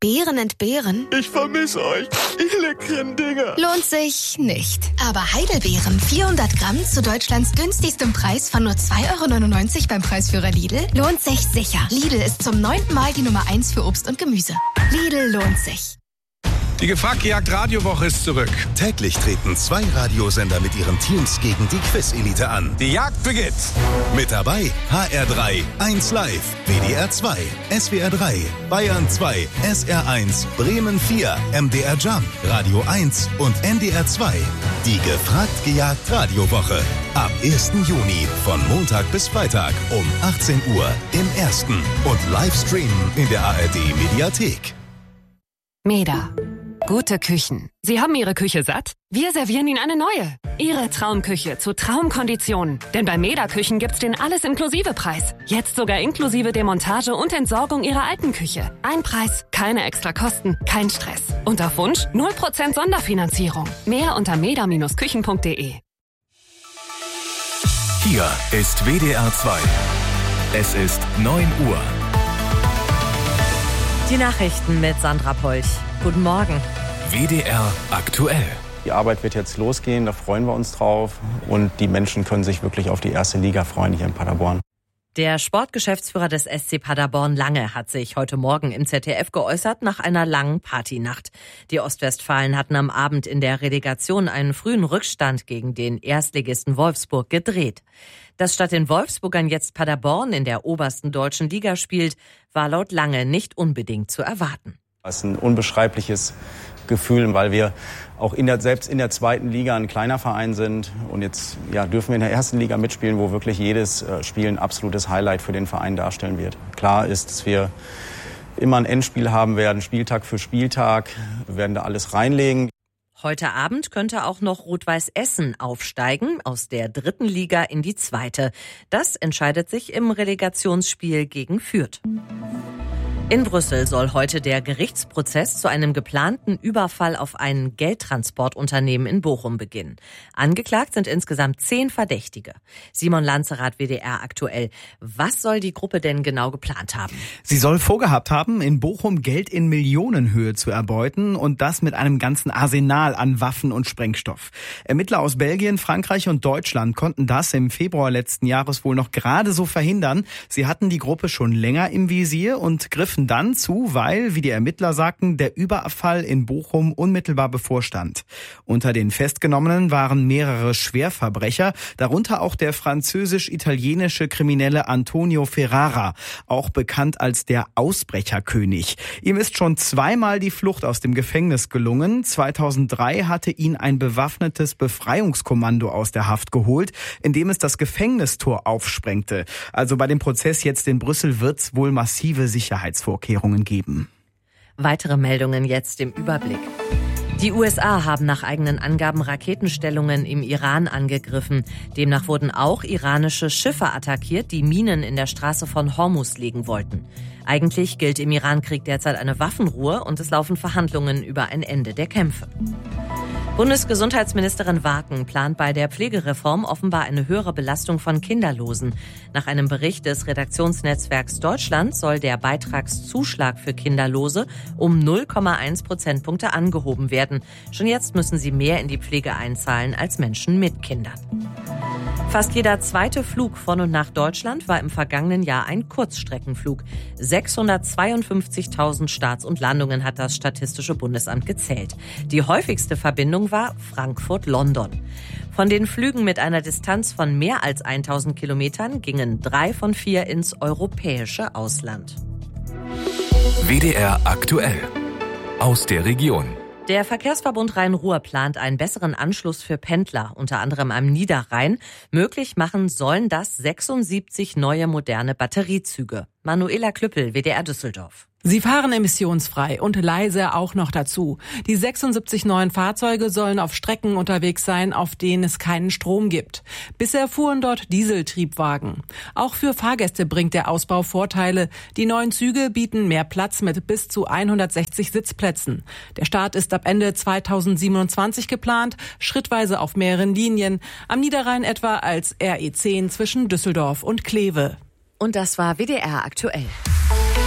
Beeren entbehren? Ich vermisse euch, ihr leckeren Dinger. Lohnt sich nicht. Aber Heidelbeeren 400 Gramm zu Deutschlands günstigstem Preis von nur 2,99 € beim Preisführer Lidl lohnt sich sicher. Lidl ist zum 9. Mal die Nummer 1 für Obst und Gemüse. Lidl lohnt sich. Die Gefragt-Jagd-Radiowoche ist zurück. Täglich treten 2 Radiosender mit ihren Teams gegen die Quiz-Elite an. Die Jagd beginnt. Mit dabei HR3, 1 Live, WDR 2, SWR 3, Bayern 2, SR1, Bremen 4, MDR Jump, Radio 1 und NDR 2. Die Gefragt-Gejagd-Radiowoche. Ab 1. Juni von Montag bis Freitag um 18 Uhr im Ersten und Livestreamen in der ARD-Mediathek. Meda. Gute Küchen. Sie haben Ihre Küche satt? Wir servieren Ihnen eine neue. Ihre Traumküche zu Traumkonditionen. Denn bei Meda Küchen gibt's den Alles-Inklusive-Preis. Jetzt sogar inklusive Demontage und Entsorgung Ihrer alten Küche. Ein Preis, keine extra Kosten, kein Stress. Und auf Wunsch 0% Sonderfinanzierung. Mehr unter meda-küchen.de. Hier ist WDR 2. Es ist 9 Uhr. Die Nachrichten mit Sandra Polch. Guten Morgen. WDR aktuell. Die Arbeit wird jetzt losgehen, da freuen wir uns drauf. Und die Menschen können sich wirklich auf die erste Liga freuen hier in Paderborn. Der Sportgeschäftsführer des SC Paderborn Lange hat sich heute Morgen im ZDF geäußert nach einer langen Partynacht. Die Ostwestfalen hatten am Abend in der Relegation einen frühen Rückstand gegen den Erstligisten Wolfsburg gedreht. Dass statt den Wolfsburgern jetzt Paderborn in der obersten deutschen Liga spielt, war laut Lange nicht unbedingt zu erwarten. Das ist ein unbeschreibliches Gefühl, weil wir auch selbst in der zweiten Liga ein kleiner Verein sind. Und jetzt dürfen wir in der ersten Liga mitspielen, wo wirklich jedes Spiel ein absolutes Highlight für den Verein darstellen wird. Klar ist, dass wir immer ein Endspiel haben werden, Spieltag für Spieltag. Wir werden da alles reinlegen. Heute Abend könnte auch noch Rot-Weiß Essen aufsteigen, aus der 3. Liga in die 2. Das entscheidet sich im Relegationsspiel gegen Fürth. In Brüssel soll heute der Gerichtsprozess zu einem geplanten Überfall auf ein Geldtransportunternehmen in Bochum beginnen. Angeklagt sind insgesamt 10 Verdächtige. Simon Lanzerath, WDR aktuell. Was soll die Gruppe denn genau geplant haben? Sie soll vorgehabt haben, in Bochum Geld in Millionenhöhe zu erbeuten und das mit einem ganzen Arsenal an Waffen und Sprengstoff. Ermittler aus Belgien, Frankreich und Deutschland konnten das im Februar letzten Jahres wohl noch gerade so verhindern. Sie hatten die Gruppe schon länger im Visier und griffen dann zu, weil, wie die Ermittler sagten, der Überfall in Bochum unmittelbar bevorstand. Unter den Festgenommenen waren mehrere Schwerverbrecher, darunter auch der französisch-italienische Kriminelle Antonio Ferrara, auch bekannt als der Ausbrecherkönig. Ihm ist schon 2-mal die Flucht aus dem Gefängnis gelungen. 2003 hatte ihn ein bewaffnetes Befreiungskommando aus der Haft geholt, indem es das Gefängnistor aufsprengte. Also bei dem Prozess jetzt in Brüssel wird's wohl massive Sicherheitsvorkehrungen geben. Weitere Meldungen jetzt im Überblick. Die USA haben nach eigenen Angaben Raketenstellungen im Iran angegriffen. Demnach wurden auch iranische Schiffe attackiert, die Minen in der Straße von Hormuz legen wollten. Eigentlich gilt im Irankrieg derzeit eine Waffenruhe und es laufen Verhandlungen über ein Ende der Kämpfe. Bundesgesundheitsministerin Waken plant bei der Pflegereform offenbar eine höhere Belastung von Kinderlosen. Nach einem Bericht des Redaktionsnetzwerks Deutschland soll der Beitragszuschlag für Kinderlose um 0,1 Prozentpunkte angehoben werden. Schon jetzt müssen sie mehr in die Pflege einzahlen als Menschen mit Kindern. Fast jeder zweite Flug von und nach Deutschland war im vergangenen Jahr ein Kurzstreckenflug. 652.000 Starts und Landungen hat das Statistische Bundesamt gezählt. Die häufigste Verbindung war Frankfurt-London. Von den Flügen mit einer Distanz von mehr als 1000 Kilometern gingen 3 von 4 ins europäische Ausland. WDR aktuell. Aus der Region. Der Verkehrsverbund Rhein-Ruhr plant einen besseren Anschluss für Pendler, unter anderem am Niederrhein. Möglich machen sollen das 76 neue moderne Batteriezüge. Manuela Klüppel, WDR Düsseldorf. Sie fahren emissionsfrei und leise auch noch dazu. Die 76 neuen Fahrzeuge sollen auf Strecken unterwegs sein, auf denen es keinen Strom gibt. Bisher fuhren dort Dieseltriebwagen. Auch für Fahrgäste bringt der Ausbau Vorteile. Die neuen Züge bieten mehr Platz mit bis zu 160 Sitzplätzen. Der Start ist ab Ende 2027 geplant, schrittweise auf mehreren Linien. Am Niederrhein etwa als RE10 zwischen Düsseldorf und Kleve. Und das war WDR aktuell.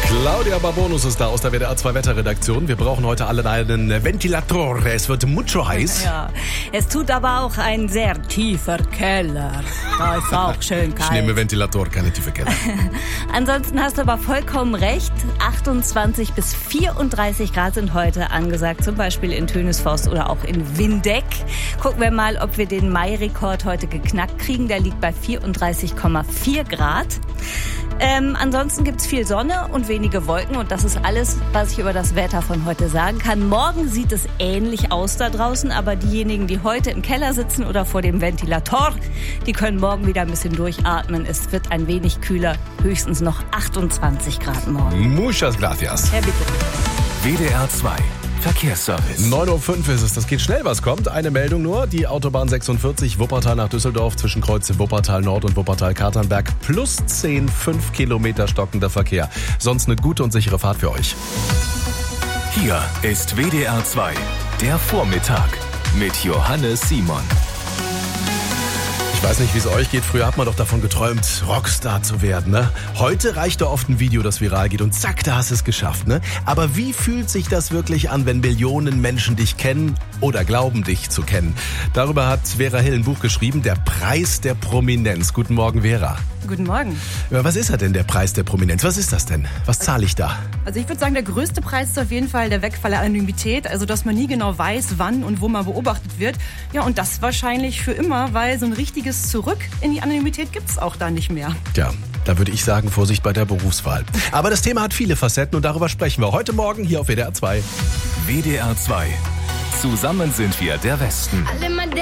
Claudia Barbonus ist da aus der WDR 2 Wetterredaktion. Wir brauchen heute alle einen Ventilator. Es wird mucho heiß. Ja, es tut aber auch ein sehr tiefer Keller. Da ist auch schön kalt. Ich nehme Ventilator, keine tiefe Keller. Ansonsten hast du aber vollkommen recht. 28 bis 34 Grad sind heute angesagt. Zum Beispiel in Tönisforst oder auch in Windeck. Gucken wir mal, ob wir den Mai-Rekord heute geknackt kriegen. Der liegt bei 34,4 Grad. Ansonsten gibt's viel Sonne und wenige Wolken und das ist alles, was ich über das Wetter von heute sagen kann. Morgen sieht es ähnlich aus da draußen, aber diejenigen, die heute im Keller sitzen oder vor dem Ventilator, die können morgen wieder ein bisschen durchatmen. Es wird ein wenig kühler, höchstens noch 28 Grad morgen. Muchas gracias. Ja, bitte. WDR 2 Verkehrsservice. 9.05 Uhr ist es, das geht schnell, was kommt. Eine Meldung nur, die Autobahn 46 Wuppertal nach Düsseldorf zwischen Kreuze Wuppertal Nord und Wuppertal-Katernberg plus 10, 5 Kilometer stockender Verkehr. Sonst eine gute und sichere Fahrt für euch. Hier ist WDR 2, der Vormittag mit Johannes Simon. Ich weiß nicht, wie es euch geht. Früher hat man doch davon geträumt, Rockstar zu werden, ne? Heute reicht doch oft ein Video, das viral geht und zack, da hast du es geschafft, ne? Aber wie fühlt sich das wirklich an, wenn Millionen Menschen dich kennen oder glauben, dich zu kennen? Darüber hat Vera Hill ein Buch geschrieben, Der Preis der Prominenz. Guten Morgen, Vera. Guten Morgen. Ja, was ist denn der Preis der Prominenz? Was ist das denn? Was zahle ich da? Also ich würde sagen, der größte Preis ist auf jeden Fall der Wegfall der Anonymität. Also dass man nie genau weiß, wann und wo man beobachtet wird. Ja, und das wahrscheinlich für immer, weil so ein richtiges Zurück in die Anonymität gibt es auch da nicht mehr. Ja, da würde ich sagen, Vorsicht bei der Berufswahl. Aber das Thema hat viele Facetten und darüber sprechen wir heute Morgen hier auf WDR 2. WDR 2. Zusammen sind wir der Westen. Alle